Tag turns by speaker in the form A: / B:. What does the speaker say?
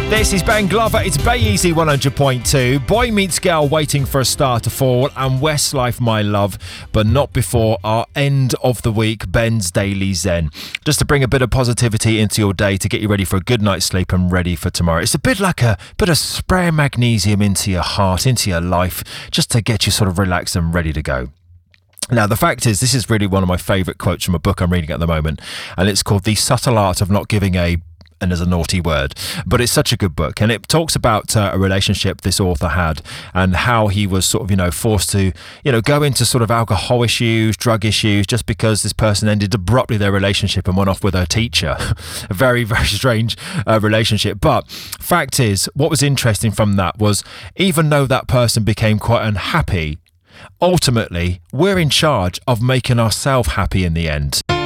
A: This is Ben Glover. It's Bay Easy 100.2. Boy Meets Girl, Waiting for a Star to Fall, and Westlife, My Love, but not before our end of the week, Ben's Daily Zen. Just to bring a bit of positivity into your day to get you ready for a good night's sleep and ready for tomorrow. It's a bit like a bit of spray magnesium into your heart, into your life, just to get you sort of relaxed and ready to go. Now, the fact is, this is really one of my favourite quotes from a book I'm reading at the moment, and it's called The Subtle Art of Not Giving a, and as a naughty word, but it's such a good book, and it talks about a relationship this author had and how he was sort of, forced to, go into sort of alcohol issues, drug issues, just because this person ended abruptly their relationship and went off with her teacher. A very, very strange relationship. But fact is, what was interesting from that was, even though that person became quite unhappy, ultimately, we're in charge of making ourselves happy in the end.